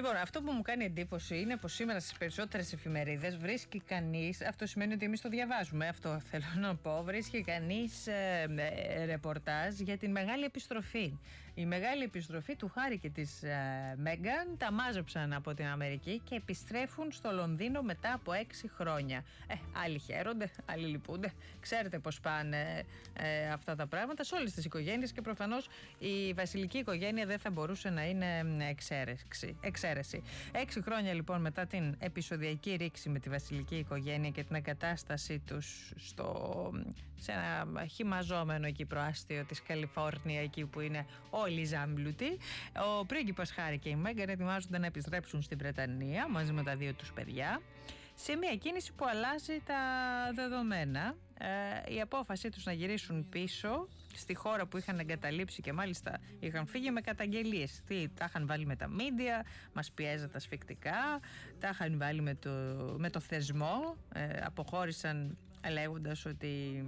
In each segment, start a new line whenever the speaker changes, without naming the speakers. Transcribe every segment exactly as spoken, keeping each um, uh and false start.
Λοιπόν, αυτό που μου κάνει εντύπωση είναι πως σήμερα στις περισσότερες εφημερίδες βρίσκει κανείς, αυτό σημαίνει ότι εμείς το διαβάζουμε, αυτό θέλω να πω, βρίσκει κανείς ε, ε, ρεπορτάζ για την μεγάλη επιστροφή. Η μεγάλη επιστροφή του Χάρη και της ε, Μέγκαν, τα μάζεψαν από την Αμερική και επιστρέφουν στο Λονδίνο μετά από έξι χρόνια. Ε, άλλοι χαίρονται, άλλοι λυπούνται. Ξέρετε πως πάνε ε, αυτά τα πράγματα σε όλες τις οικογένειες και προφανώς η βασιλική οικογένεια δεν θα μπορούσε να είναι εξαίρεση. εξαίρεση. Έξι χρόνια λοιπόν μετά την επεισοδιακή ρήξη με τη βασιλική οικογένεια και την εγκατάστασή τους στο, σε ένα χυμαζόμενο εκεί προάστιο της Καλιφόρνια, εκεί που είναι όλοι ζάμπλουτοι, ο πρίγκιπας Χάρη και η Μέγκαν ετοιμάζονται να επιστρέψουν στην Βρετανία μαζί με τα δύο τους παιδιά, σε μια κίνηση που αλλάζει τα δεδομένα. Ε, η απόφασή τους να γυρίσουν πίσω στη χώρα που είχαν εγκαταλείψει και μάλιστα είχαν φύγει με καταγγελίες. Τι, τα είχαν βάλει με τα μίντια, μας πιέζαν τα σφικτικά, τα είχαν βάλει με το, με το θεσμό, ε, αποχώρησαν λέγοντας ότι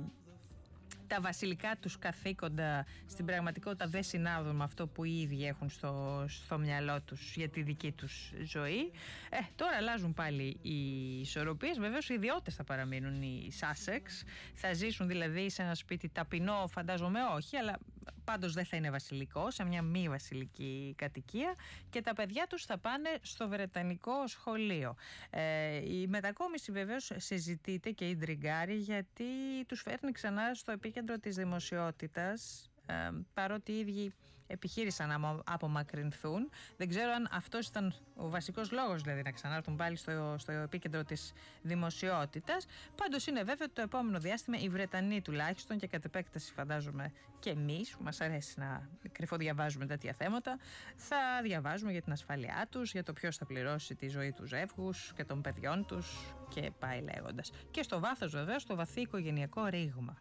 τα βασιλικά τους καθήκοντα στην πραγματικότητα δεν συνάδουν με αυτό που οι ίδιοι έχουν στο, στο μυαλό τους για τη δική τους ζωή. Ε, τώρα αλλάζουν πάλι οι ισορροπίες. Βεβαίως οι ιδιώτες θα παραμείνουν οι Sussex. Θα ζήσουν δηλαδή σε ένα σπίτι ταπεινό, φαντάζομαι όχι, αλλά πάντως δεν θα είναι βασιλικό, σε μια μη βασιλική κατοικία, και τα παιδιά τους θα πάνε στο βρετανικό σχολείο. Ε, η μετακόμιση βεβαίως συζητείται και ιντριγκάρει, γιατί τους φέρνει ξανά στο επίκεντρο της δημοσιότητας, ε, παρότι οι ίδιοι επιχείρησαν να απομακρυνθούν. Δεν ξέρω αν αυτός ήταν ο βασικός λόγος, δηλαδή να ξανάρθουν πάλι στο, στο επίκεντρο της δημοσιότητας. Πάντως είναι βέβαιο ότι το επόμενο διάστημα οι Βρετανοί τουλάχιστον, και κατ' επέκταση φαντάζομαι και εμείς που μας αρέσει να κρυφοδιαβάζουμε τέτοια θέματα, θα διαβάζουμε για την ασφάλειά τους, για το ποιος θα πληρώσει τη ζωή του ζεύγους και των παιδιών τους και πάει λέγοντας. Και στο βάθος βεβαίως το βαθύ οικογενειακό ρήγμα.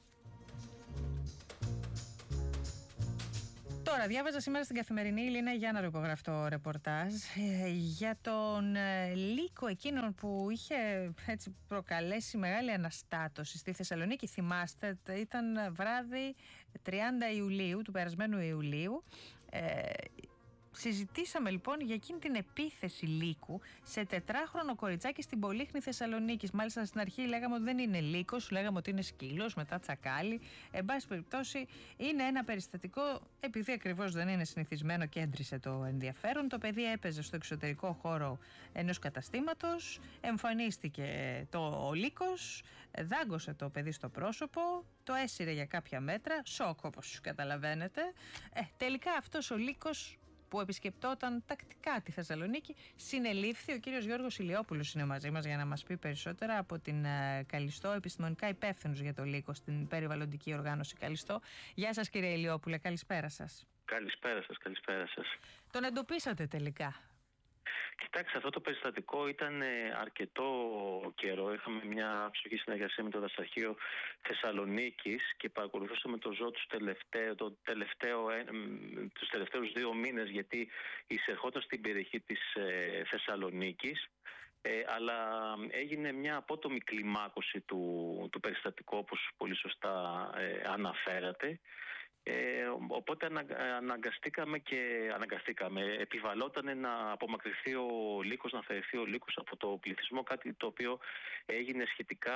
Τώρα, διάβαζα σήμερα στην Καθημερινή Ελλήνα Γιάννα υπογραφτό ρεπορτάζ ε, για τον ε, λύκο εκείνον που είχε έτσι προκαλέσει μεγάλη αναστάτωση στη Θεσσαλονίκη. Θυμάστε, ήταν βράδυ τριάντα Ιουλίου, του περασμένου Ιουλίου. Ε, Συζητήσαμε λοιπόν για εκείνη την επίθεση λύκου σε τετράχρονο κοριτσάκι στην Πολύχνη Θεσσαλονίκης. Μάλιστα στην αρχή λέγαμε ότι δεν είναι λύκος, λέγαμε ότι είναι σκύλος, μετά τσακάλι. Εν πάση περιπτώσει είναι ένα περιστατικό, επειδή ακριβώς δεν είναι συνηθισμένο, και έντρισε το ενδιαφέρον. Το παιδί έπαιζε στο εξωτερικό χώρο ενός καταστήματος, εμφανίστηκε το ο λύκος, δάγκωσε το παιδί στο πρόσωπο, το έσυρε για κάποια μέτρα, σοκ όπως καταλαβαίνετε. Ε, τελικά αυτός ο λύκος, που επισκεπτόταν τακτικά τη Θεσσαλονίκη, συνελήφθη. Ο κύριος Γιώργος Ηλιόπουλος είναι μαζί μας για να μας πει περισσότερα, από την uh, Καλιστό, επιστημονικά υπεύθυνος για το λύκο στην περιβαλλοντική οργάνωση Καλιστό. Γεια σας κύριε Ηλιόπουλε, καλησπέρα σας.
Καλησπέρα σας, καλησπέρα σας.
Τον εντοπίσατε τελικά?
Κοιτάξτε, αυτό το περιστατικό ήταν αρκετό καιρό. Είχαμε μια ψυχή συνεργασία με το Δασαρχείο Θεσσαλονίκης και παρακολουθούσαμε το ζώο τους, τελευταίο, το τελευταίο, ε, τους τελευταίους δύο μήνες, γιατί εισερχόταν στην περιοχή της ε, Θεσσαλονίκης. Ε, αλλά έγινε μια απότομη κλιμάκωση του, του περιστατικού, όπως πολύ σωστά ε, αναφέρατε. Ε, οπότε ανα, αναγκαστήκαμε και αναγκαστήκαμε, επιβαλόταν να απομακρυνθεί ο λύκος, να αφαιρεθεί ο λύκος από το πληθυσμό, κάτι το οποίο έγινε σχετικά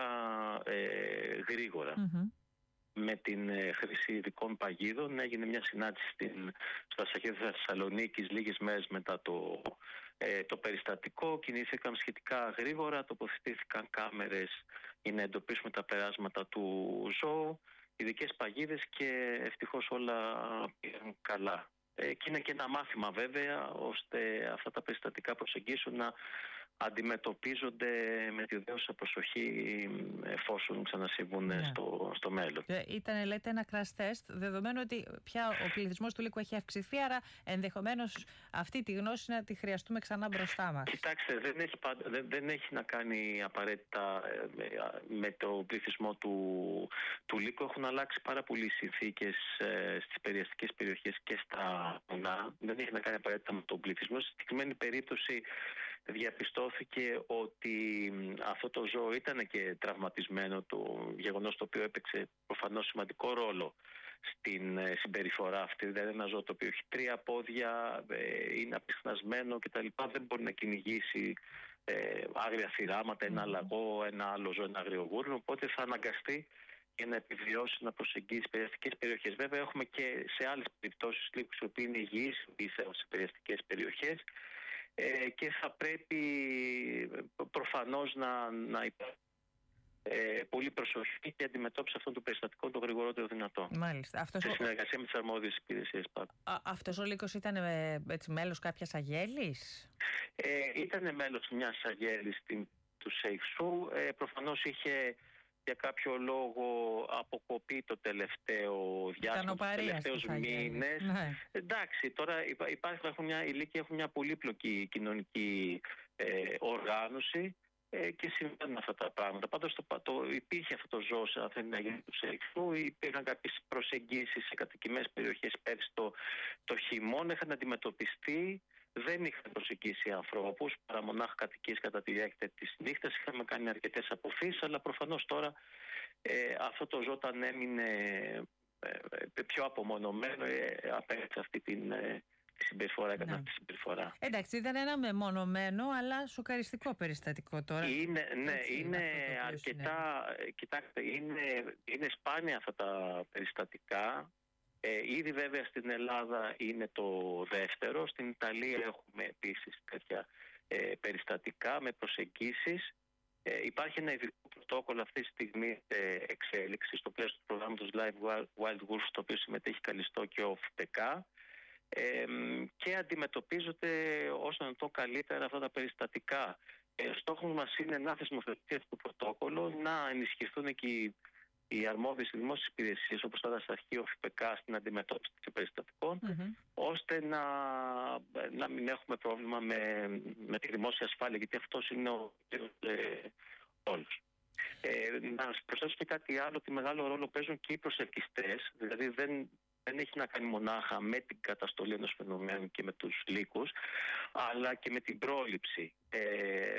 ε, γρήγορα. Mm-hmm. Με την ε, χρήση ειδικών παγίδων έγινε μια συνάντηση στην, στο Δασαρχείο Θεσσαλονίκης λίγες μέρες μετά το, ε, το περιστατικό. Κινήθηκαν σχετικά γρήγορα, τοποθετήθηκαν κάμερες για να εντοπίσουμε τα περάσματα του ζώου, ειδικές παγίδες, και ευτυχώς όλα πήγαν καλά. Ε, και είναι και ένα μάθημα βέβαια, ώστε αυτά τα περιστατικά προσεγγίσουν να αντιμετωπίζονται με τη δέουσα προσοχή εφόσον ξανασυμβούν yeah. στο, στο μέλλον.
Ήταν, λέτε, ένα crash test, δεδομένου ότι πια ο πληθυσμός του λύκου έχει αυξηθεί, άρα ενδεχομένως αυτή τη γνώση να τη χρειαστούμε ξανά μπροστά μας.
Κοιτάξτε, δεν έχει, δεν, δεν έχει να κάνει απαραίτητα με το πληθυσμό του, του λύκου. Έχουν αλλάξει πάρα πολύ οι συνθήκες ε, στις περιαστικές περιοχές και στα βουνά. Δεν έχει να κάνει απαραίτητα με τον πληθυσμό. Στη συγκεκριμένη περίπτωση διαπιστώθηκε ότι αυτό το ζώο ήταν και τραυματισμένο, το γεγονός το οποίο έπαιξε προφανώς σημαντικό ρόλο στην ε, συμπεριφορά αυτή. Δηλαδή ένα ζώο το οποίο έχει τρία πόδια, ε, είναι απιχνασμένο κτλ. Δεν μπορεί να κυνηγήσει ε, άγρια θηράματα, ένα λαγό, ένα άλλο ζώο, ένα αγριογούρνο. Οπότε θα αναγκαστεί για να επιβιώσει να προσεγγίσει περιαστικές περιοχές. Βέβαια, έχουμε και σε άλλες περιπτώσεις λύκους οι οποίοι είναι υγιείς σε περιαστικές περιοχές ε, και θα πρέπει προφανώς να, να υπάρχει ε, πολύ προσοχή και αντιμετώπιση αυτών των περιστατικών το γρηγορότερο δυνατό.
Μάλιστα. Αυτός
σε
ο...
συνεργασία με τις αρμόδιες υπηρεσίες.
Α, αυτός ο λύκος ήταν ε, έτσι, μέλος κάποιας αγέλης?
Ε, ήταν μέλος μιας αγέλης του Σεϊχσού. Ε, προφανώς είχε για κάποιο λόγο αποκοπεί το τελευταίο διάστημα, τους τελευταίους μήνες. Ναι. Εντάξει, τώρα υπάρχει, έχουν μια, οι λύκοι έχουν μια πολύπλοκη κοινωνική ε, οργάνωση ε, και συμβαίνουν αυτά τα πράγματα. Πάντως το, το, υπήρχε αυτό το ζώο σε αυτή την αγέλη του Σεϊχσού, υπήρχαν κάποιες προσεγγίσεις σε κατοικημένες περιοχές πέρσι το, το χειμώνα, είχαν αντιμετωπιστεί. Δεν είχαν προσεγγίσει ανθρώπους, παρά μονάχα κατοικίες κατά τη διάρκεια της νύχτας. Είχαμε κάνει αρκετές αποφύσεις, αλλά προφανώς τώρα ε, αυτό το ζώο όταν έμεινε ε, πιο απομονωμένο ε, απέκτησε αυτή την ε, τη συμπεριφορά, κατά αυτή τη συμπεριφορά.
Εντάξει, ήταν ένα μεμονωμένο αλλά σοκαριστικό περιστατικό τώρα.
Είναι, ναι, έτσι, είναι αρκετά. Κοιτάξτε, είναι, είναι σπάνια αυτά τα περιστατικά. Ε, ήδη βέβαια στην Ελλάδα είναι το δεύτερο. Στην Ιταλία έχουμε επίσης τέτοια ε, περιστατικά με προσεγγίσεις. Ε, υπάρχει ένα ειδικό πρωτόκολλο αυτή τη στιγμή ε, εξέλιξη στο πλαίσιο του προγράμματος Live Wild Wolf, στο οποίο συμμετέχει καλιστό και ο ΦΠΚ, ε, και αντιμετωπίζονται όσο να το καλύτερα αυτά τα περιστατικά. Ε, στόχος μας είναι να θεσμοθετηθεί αυτό το πρωτόκολλο, να ενισχυθούν και οι οι αρμόδιες δημόσιες υπηρεσίες, όπως το Δασαρχείο, ΦΠΚ, στην αντιμετώπιση των περιστατικών, mm-hmm. ώστε να, να μην έχουμε πρόβλημα με, με τη δημόσια ασφάλεια, γιατί αυτός είναι ο ρόλος. Ε, να προσθέσω και κάτι άλλο, ότι μεγάλο ρόλο παίζουν και οι προσελκυστές, δηλαδή δεν, δεν έχει να κάνει μονάχα με την καταστολή ενός φαινομένου και με τους λύκους, αλλά και με την πρόληψη. Ε,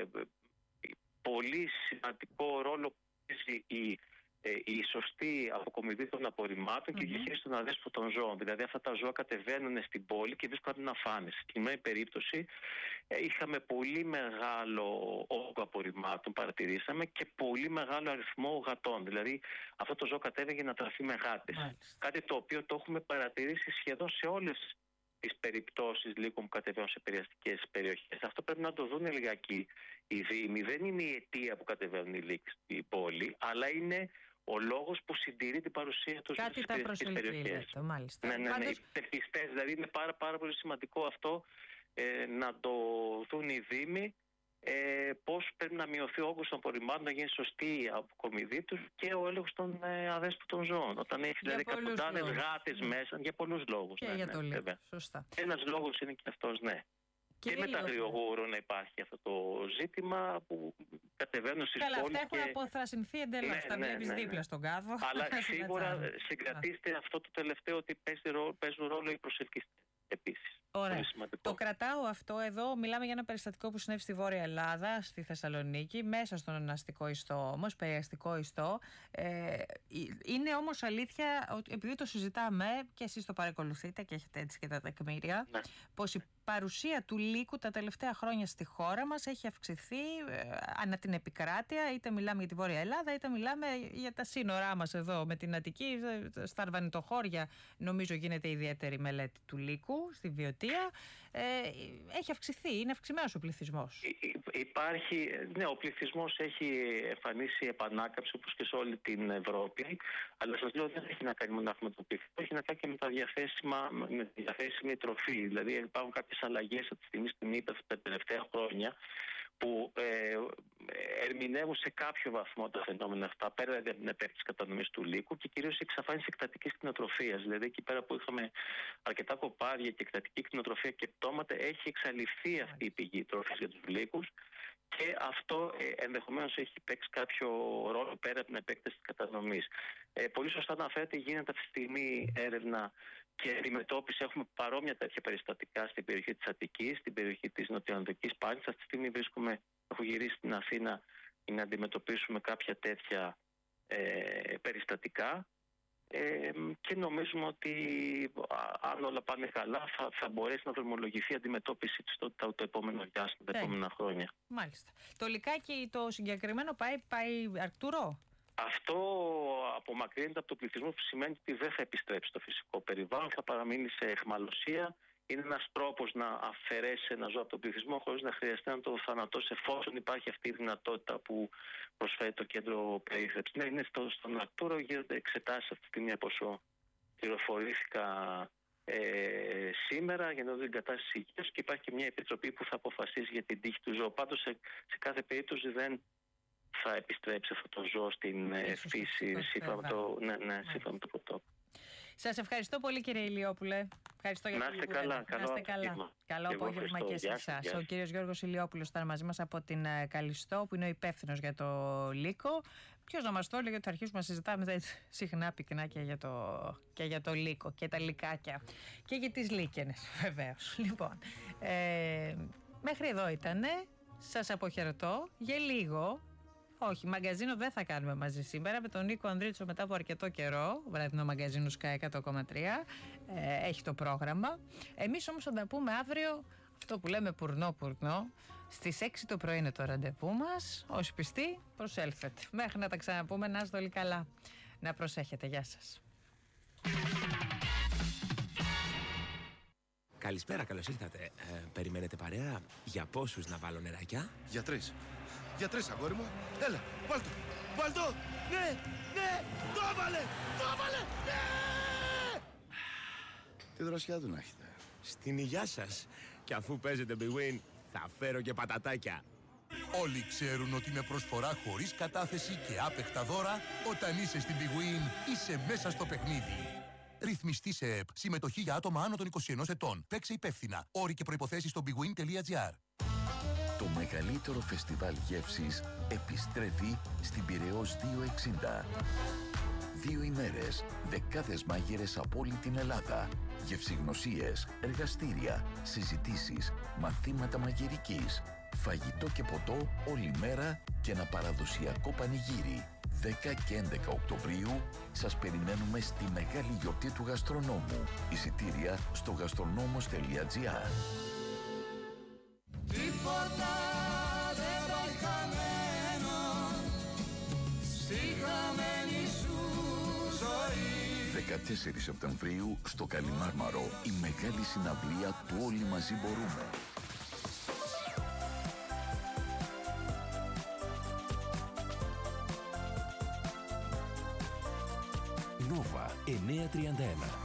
πολύ σημαντικό ρόλο παίζει η η σωστή αποκομιδή των απορριμμάτων mm-hmm. και η διαχείριση των αδέσποτων ζώων. Δηλαδή, αυτά τα ζώα κατεβαίνουν στην πόλη και βρίσκονται να φάνε. Στην συγκεκριμένη περίπτωση, είχαμε πολύ μεγάλο όγκο απορριμμάτων, παρατηρήσαμε, και πολύ μεγάλο αριθμό γατών. Δηλαδή, αυτό το ζώο κατέβαινε να τραφεί με γάτες. Mm-hmm. Κάτι το οποίο το έχουμε παρατηρήσει σχεδόν σε όλες τις περιπτώσεις λύκων που κατεβαίνουν σε περιαστικές περιοχές. Αυτό πρέπει να το δουν λιγάκι οι δήμοι. Δεν είναι η αιτία που κατεβαίνουν οι λύκοι στην πόλη, αλλά είναι ο λόγος που συντηρεί την παρουσία τους στις περιαστικές περιοχές.
Το, μάλιστα.
Ναι, ναι, ναι.
Πάντως...
Πιστές, δηλαδή είναι πάρα, πάρα πολύ σημαντικό αυτό ε, να το δουν οι δήμοι, ε, πώς πρέπει να μειωθεί ο όγκος των απορριμμάτων, να γίνει σωστή η αποκομιδή τους και ο έλεγχος των ε, αδέσποτων ζώων. Όταν έχει δηλαδή εκατοντάδες γάτες mm. μέσα, για πολλούς λόγους.
Και
ναι,
για
ναι,
το λίγο, σωστά.
Ένας λόγος είναι και αυτός, ναι. Και, και με τα αγριογούρνα υπάρχει αυτό το ζήτημα που κατεβαίνουν στις πόλεις.
Καλά, αυτά έχουν
και...
αποθρασινθεί εντελώς. Ναι, τα ναι, βλέπεις ναι, ναι, δίπλα στον κάδο.
Αλλά σίγουρα συγκρατήστε αυτό το τελευταίο, ότι παίζουν ρόλο οι προσελκυστές επίσης.
Ωραία. Το κρατάω αυτό εδώ. Μιλάμε για ένα περιστατικό που συνέβη στη Βόρεια Ελλάδα, στη Θεσσαλονίκη, μέσα στον αστικό ιστό όμως, περιαστικό ιστό. Ε, είναι όμως αλήθεια ότι επειδή το συζητάμε και εσείς το παρακολουθείτε και έχετε έτσι και τα τεκμήρια, ναι. πως η παρουσία του λύκου τα τελευταία χρόνια στη χώρα μας έχει αυξηθεί ε, ανά την επικράτεια, είτε μιλάμε για τη Βόρεια Ελλάδα, είτε μιλάμε για τα σύνορά μας εδώ με την Αττική, στα Αρβανιτοχώρια νομίζω γίνεται ιδιαίτερη μελέτη του λύκου, στη Βιωτία. Ε, έχει αυξηθεί, είναι αυξημένος ο πληθυσμός.
Υπάρχει, ναι, ο πληθυσμός έχει εμφανίσει επανάκαμψη όπως και σε όλη την Ευρώπη, αλλά σας λέω δεν έχει να κάνει μονάχα με το πληθυσμό, έχει να κάνει και με τα διαθέσιμα, με τη διαθέσιμη τροφή. Δηλαδή υπάρχουν κάποιες αλλαγές από τη στιγμή στην ύπεθρο τα τελευταία χρόνια που ε, ερμηνεύουν σε κάποιο βαθμό τα φαινόμενα αυτά, πέρα από την επέκτηση κατανομής του λύκου και κυρίως η εξαφάνιση εκτατικής κτηνοτροφίας. Δηλαδή εκεί πέρα που είχαμε αρκετά κοπάδια και εκτατική κτηνοτροφία και πτώματα, έχει εξαλειφθεί αυτή η πηγή τροφής για τους λύκους και αυτό ε, ενδεχομένως έχει παίξει κάποιο ρόλο πέρα από την επέκταση της κατανομής. Ε, πολύ σωστά αναφέρεται, γίνεται αυτή τη στιγμή έρευνα και αντιμετώπιση. Έχουμε παρόμοια τέτοια περιστατικά στην περιοχή της Αττικής, στην περιοχή της Νοτιοανατολικής Πάνης. Αυτή τη στιγμή βρίσκομαι, έχω γυρίσει στην Αθήνα για να αντιμετωπίσουμε κάποια τέτοια ε, περιστατικά. Ε, και νομίζουμε ότι αν όλα πάνε καλά θα, θα μπορέσει να δρομολογηθεί η αντιμετώπιση της το, το, το επόμενο διάστημα, τα επόμενα χρόνια.
Μάλιστα. Το λικάκι το συγκεκριμένο πάει, πάει Αρκτούρο.
Αυτό απομακρύνεται από το πληθυσμό, που σημαίνει ότι δεν θα επιστρέψει στο φυσικό περιβάλλον, θα παραμείνει σε αιχμαλωσία. Είναι ένας τρόπος να αφαιρέσει ένα ζώο από τον πληθυσμό χωρίς να χρειαστεί να το θανατώσει, εφόσον υπάρχει αυτή η δυνατότητα που προσφέρει το κέντρο περίθαλψης. Ναι, είναι στο, στον Αρκτούρο, γίνονται εξετάσεις αυτή τη στιγμή, πόσο πληροφορήθηκα ε, σήμερα, για να δω την κατάσταση υγείας, και υπάρχει και μια επιτροπή που θα αποφασίσει για την τύχη του ζώου. Πάντως, σε, σε κάθε περίπτωση δεν θα επιστρέψει αυτό το ζώο στην ε, φύση, σύμφωνα με το, ναι, ναι, με το πρωτόκολλο.
Σας ευχαριστώ πολύ, κύριε Ηλιόπουλε. Ευχαριστώ για
να είστε καλά. Καλό,
να είστε καλά. Καλό απόγευμα και σε εσάς. Ο κύριος Γιώργος Ηλιόπουλος ήταν μαζί μας από την Καλιστό, που είναι ο υπεύθυνος για το Λύκο. Ποιος να μας το έλεγε ότι θα αρχίσουμε να συζητάμε συχνά πυκνάκια για το, και για το Λύκο και τα λυκάκια. Και για τις λύκενες, βεβαίως. Λοιπόν, ε, μέχρι εδώ ήτανε. Σας αποχαιρετώ για λίγο. Όχι, μαγκαζίνο δεν θα κάνουμε μαζί σήμερα. Με τον Νίκο Ανδρίτσο μετά από αρκετό καιρό. Βραδινό μαγκαζίνο Sky εκατό κόμμα τρία. Ε, έχει το πρόγραμμα. Εμείς όμως θα τα πούμε αύριο, αυτό που λέμε πουρνό-πουρνό. Στις έξι το πρωί είναι το ραντεβού μας. Όσοι πιστοί, προσέλθετε. Μέχρι να τα ξαναπούμε, να είστε όλοι καλά. Να προσέχετε. Γεια σας.
Καλησπέρα, καλώς ήρθατε. Ε, περιμένετε παρέα? Για πόσους να βάλω νεράκια?
Για τρεις. Για τρεις, αγόρι μου. Έλα, βάλ' το. Βάλ' το. Ναι, ναι, το έβαλε, το έβαλε, ναι! Τι δροσιά του να έχετε.
Στην υγειά σας. Και αφού παίζετε Big Win, θα φέρω και πατατάκια.
Όλοι ξέρουν ότι με προσφορά χωρίς κατάθεση και άπεχτα δώρα, όταν είσαι στην Big Win, είσαι μέσα στο παιχνίδι. Ρυθμιστή σε ΕΠ. Συμμετοχή για άτομα άνω των είκοσι ενός ετών. Παίξε υπεύθυνα. Όροι και προϋποθέσεις στο bigwin τελεία gr.
Το μεγαλύτερο φεστιβάλ γεύσης επιστρέφει στην Πειραιώς διακόσια εξήντα. Δύο ημέρες, δεκάδες μάγειρες από όλη την Ελλάδα. Γευσηγνωσίες, εργαστήρια, συζητήσεις, μαθήματα μαγειρικής, φαγητό και ποτό όλη μέρα και ένα παραδοσιακό πανηγύρι. δέκα και έντεκα Οκτωβρίου σας περιμένουμε στη μεγάλη γιορτή του γαστρονόμου. Εισιτήρια στο γαστρονόμος τελεία gr.
Τίποτα δεν πάει χαμένο στη χαμένη σου ζωή.
δεκατέσσερις Σεπτεμβρίου στο Καλιμάρμαρο, η μεγάλη συναυλία του Όλοι Μαζί Μπορούμε.
Νόβα εννιακόσια τριάντα ένα.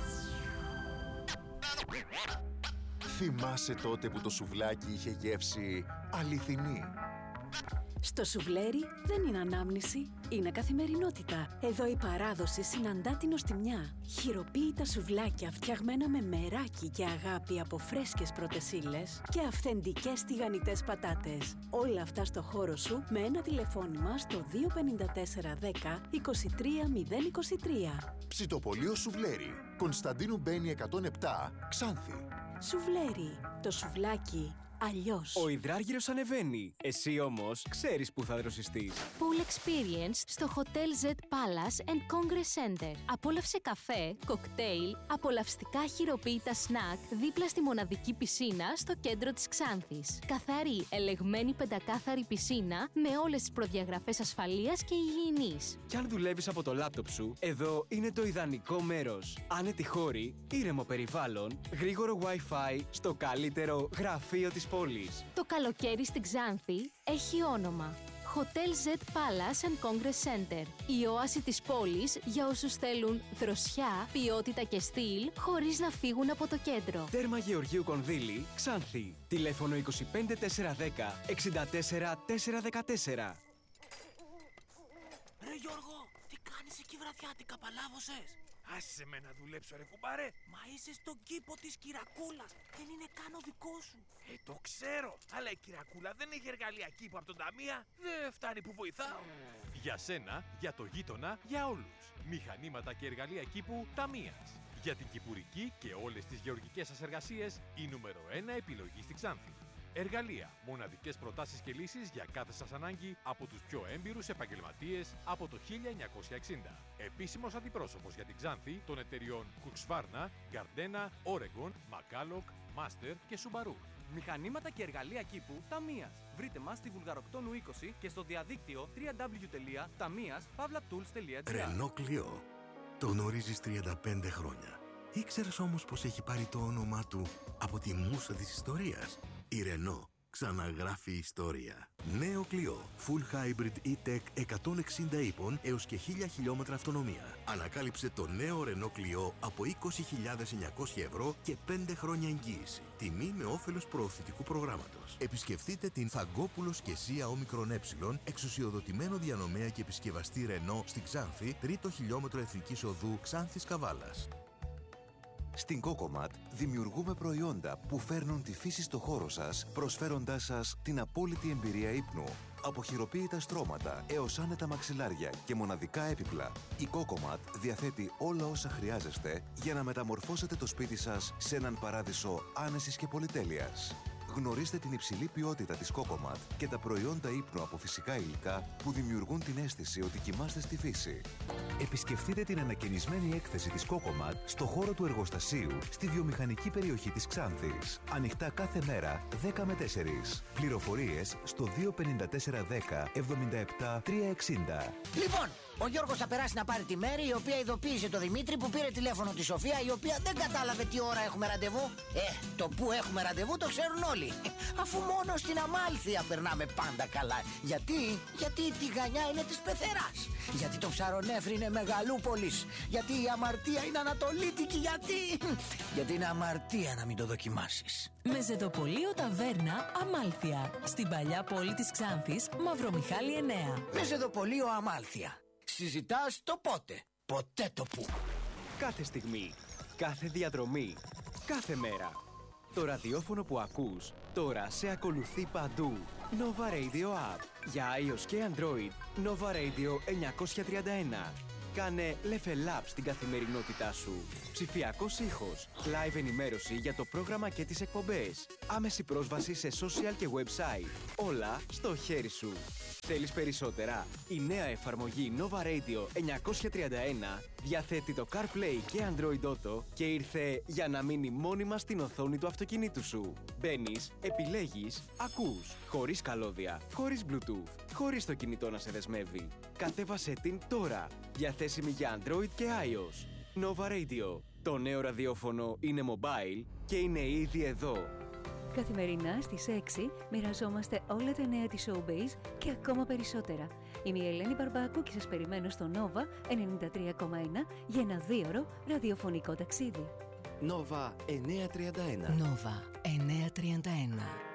Θυμάσαι τότε που το σουβλάκι είχε γεύση αληθινή?
Στο σουβλέρι δεν είναι ανάμνηση, είναι καθημερινότητα. Εδώ η παράδοση συναντά την νοστιμιά. Χειροποίητα σουβλάκια φτιαγμένα με μεράκι και αγάπη από φρέσκες πρώτες ύλες και αυθεντικές τηγανιτές πατάτες. Όλα αυτά στο χώρο σου με ένα τηλεφώνημα στο δύο πέντε τέσσερα δέκα είκοσι τρία μηδέν είκοσι τρία.
Ψητοπολείο Σουβλέρι. Κωνσταντίνου Μπένη εκατόν επτά, Ξάνθη.
Σουβλέρι. Το σουβλάκι αλλιώς.
Ο υδράργυρος ανεβαίνει. Εσύ όμως ξέρεις που θα δροσιστείς.
Pool Experience στο Hotel Z Palace and Congress Center. Απόλαυσε καφέ, κοκτέιλ, απολαυστικά χειροποίητα σνακ δίπλα στη μοναδική πισίνα στο κέντρο της Ξάνθης. Καθαρή, ελεγμένη πεντακάθαρη πισίνα με όλες τις προδιαγραφές ασφαλείας και υγιεινής.
Κι αν δουλεύεις από το λάπτοπ σου, εδώ είναι το ιδανικό μέρος. Άνετη χώρη, ήρεμο περιβάλλον, γρήγορο Wi-Fi στο καλύτερο γραφείο της πόλης.
Το καλοκαίρι στην Ξάνθη έχει όνομα. Hotel Z Palace and Congress Center. Η όαση της πόλης για όσους θέλουν δροσιά, ποιότητα και στυλ χωρίς να φύγουν από το κέντρο.
Τέρμα Γεωργίου Κονδύλη, Ξάνθη. Τηλέφωνο είκοσι πέντε τέσσερα δέκα εξήντα τέσσερα τέσσερα δεκατέσσερα.
Ρε Γιώργο, τι κάνεις εκεί βραδιάτικα, παλάβωσες?
Άσε με να δουλέψω ρε κουμπάρε.
Μα είσαι στον κήπο της Κυρακούλας. Δεν είναι καν ο δικός σου.
Ε, το ξέρω. Αλλά η Κυρακούλα δεν έχει εργαλεία κήπου από τον Ταμεία. Δεν φτάνει που βοηθάω.
Για σένα, για το γείτονα, για όλους. Μηχανήματα και εργαλεία κήπου Ταμείας. Για την κυπουρική και όλες τις γεωργικές σας εργασίες, η νούμερο ένα επιλογή στη Ξάνθη. Εργαλεία. Μοναδικές προτάσεις και λύσεις για κάθε σας ανάγκη από τους πιο έμπειρους επαγγελματίες από το χίλια εννιακόσια εξήντα. Επίσημος αντιπρόσωπος για την Ξάνθη των εταιριών Husqvarna, Gardena, Oregon, Macalloch, Master και Subaru.
Μηχανήματα και εργαλεία κήπου Ταμίας. Βρείτε μας στη Βουλγαροκτόνου είκοσι και στο διαδίκτυο double-u double-u double-u τελεία ταμίας παύλα τουλς τελεία τζι άρ.
Renault Clio. Το γνωρίζεις τριάντα πέντε χρόνια. Ήξερες όμως πως έχει πάρει το όνομά του από τη μούσα της ιστορίας? Η Renault ξαναγράφει ιστορία. Νέο Clio. Full Hybrid E-Tech εκατόν εξήντα ύπων έως και χίλια χιλιόμετρα αυτονομία. Ανακάλυψε το νέο Renault Clio από είκοσι χιλιάδες εννιακόσια ευρώ και πέντε χρόνια εγγύηση. Τιμή με όφελος προωθητικού προγράμματος. Επισκεφτείτε την Φαγκόπουλος και Σία Όμικρον Ε, εξουσιοδοτημένο διανομέα και επισκευαστή Renault στην Ξάνθη, τρίτο χιλιόμετρο Εθνικής Οδού Ξάνθης Καβάλας.
Στην Cocomat δημιουργούμε προϊόντα που φέρνουν τη φύση στο χώρο σας, προσφέροντάς σας την απόλυτη εμπειρία ύπνου. Από χειροποίητα στρώματα έως άνετα μαξιλάρια και μοναδικά έπιπλα, η Cocomat διαθέτει όλα όσα χρειάζεστε για να μεταμορφώσετε το σπίτι σας σε έναν παράδεισο άνεσης και πολυτέλειας. Γνωρίστε την υψηλή ποιότητα της Cocomat και τα προϊόντα ύπνου από φυσικά υλικά που δημιουργούν την αίσθηση ότι κοιμάστε στη φύση. Επισκεφτείτε την ανακαινισμένη έκθεση της Cocomat στο χώρο του εργοστασίου στη βιομηχανική περιοχή της Ξάνθης. Ανοιχτά κάθε μέρα δέκα με τέσσερις. Πληροφορίες στο δύο πέντε τέσσερα δέκα εβδομήντα επτά τριακόσια εξήντα.
Λοιπόν, ο Γιώργος θα περάσει να πάρει τη Μέρη, η οποία ειδοποίησε το Δημήτρη που πήρε τηλέφωνο τη Σοφία, η οποία δεν κατάλαβε τι ώρα έχουμε ραντεβού. Ε, το που έχουμε ραντεβού το ξέρουν όλοι. Αφού μόνο στην Αμάλθεια περνάμε πάντα καλά. Γιατί, γιατί η τηγανιά είναι της πεθεράς. Γιατί το Ψαρονέφρι είναι Μεγαλούπολης. Γιατί η αμαρτία είναι ανατολίτικη. Γιατί, γιατί είναι αμαρτία να μην το δοκιμάσεις.
Μεζεδοπολείο Ταβέρνα Αμάλθεια. Στην παλιά πόλη της Ξάνθης, Μαυρομιχάλη εννέα.
Μεζεδοπολείο Αμάλθεια. Συζητάς το πότε, ποτέ το που.
Κάθε στιγμή, κάθε διαδρομή, κάθε μέρα. Το ραδιόφωνο που ακούς τώρα σε ακολουθεί παντού. Nova Radio App. Για iOS και Android, Nova Radio εννιακόσια τριάντα ένα. Κάνε level up στην καθημερινότητά σου. Ψηφιακός ήχος, live ενημέρωση για το πρόγραμμα και τις εκπομπές. Άμεση πρόσβαση σε social και website. Όλα στο χέρι σου. Θέλεις περισσότερα? Η νέα εφαρμογή Nova Radio εννιακόσια τριάντα ένα διαθέτει το CarPlay και Android Auto και ήρθε για να μείνει μόνιμα στην οθόνη του αυτοκινήτου σου. Μπαίνεις, επιλέγεις, ακούς, χωρίς καλώδια, χωρίς Bluetooth, χωρίς το κινητό να σε δεσμεύει. Κατέβασέ την τώρα, διαθέσιμη για Android και iOS. Nova Radio. Το νέο ραδιόφωνο είναι mobile και είναι ήδη εδώ.
Καθημερινά στις έξι μοιραζόμαστε όλα τα νέα της Showbiz και ακόμα περισσότερα. Είμαι η Ελένη Μπαρμπάκου και σας περιμένω στο Nova ενενήντα τρία κόμμα ένα για ένα δίωρο ραδιοφωνικό ταξίδι.
Nova εννιακόσια τριάντα ένα.
Nova εννιακόσια τριάντα ένα.